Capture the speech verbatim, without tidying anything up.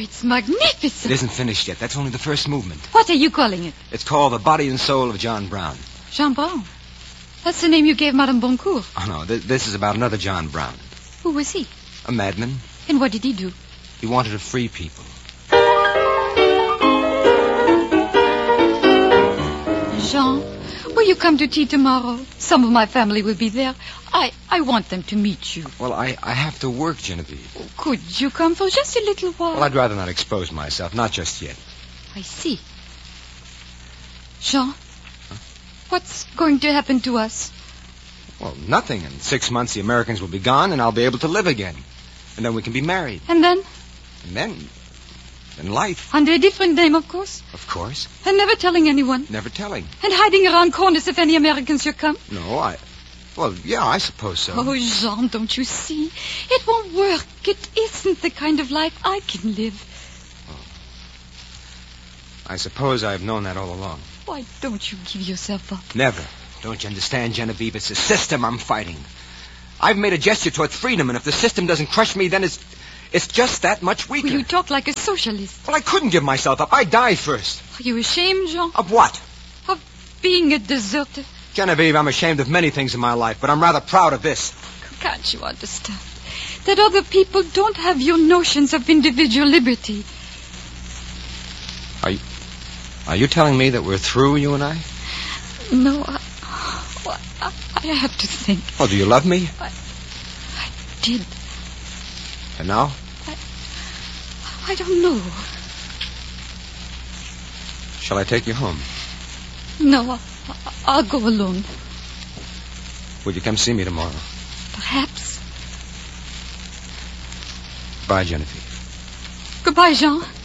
it's magnificent. It isn't finished yet. That's only the first movement. What are you calling it? It's called The Body and Soul of John Brown. Jean Brown? That's the name you gave Madame Boncourt. Oh, no, th- this is about another John Brown. Who was he? A madman. And what did he do? He wanted to free people. Jean, will you come to tea tomorrow? Some of my family will be there. I, I want them to meet you. Well, I, I have to work, Genevieve. Could you come for just a little while? Well, I'd rather not expose myself. Not just yet. I see. Jean, huh? What's going to happen to us? Well, nothing. In six months, the Americans will be gone, and I'll be able to live again. And then we can be married. And then? And then... then life. Under a different name, of course? Of course. And never telling anyone? Never telling. And hiding around corners if any Americans should come? No, I... Well, yeah, I suppose so. Oh, Jean, don't you see? It won't work. It isn't the kind of life I can live. Oh. I suppose I've known that all along. Why don't you give yourself up? Never. Don't you understand, Genevieve? It's the system I'm fighting. I've made a gesture toward freedom, and if the system doesn't crush me, then it's... it's just that much weaker. Well, you talk like a socialist. Well, I couldn't give myself up. I'd die first. Are you ashamed, Jean? Of what? Of being a deserter. Genevieve, I'm ashamed of many things in my life, but I'm rather proud of this. Can't you understand that other people don't have your notions of individual liberty? Are you... are you telling me that we're through, you and I? No, I... Well, I, I have to think. Oh, do you love me? I, I did. And now? I, I don't know. Shall I take you home? No, I, I'll go alone. Will you come see me tomorrow? Perhaps. Bye, Genevieve. Goodbye, Jean.